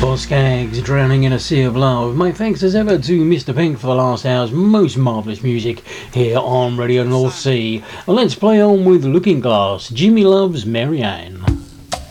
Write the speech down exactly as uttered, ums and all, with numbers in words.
Skaggs, Drowning in a Sea of Love. My thanks as ever to Mister Pink for the last hour's most marvellous music here on Radio North Sea. Well, let's play on with Looking Glass. Jimmy Loves Marianne.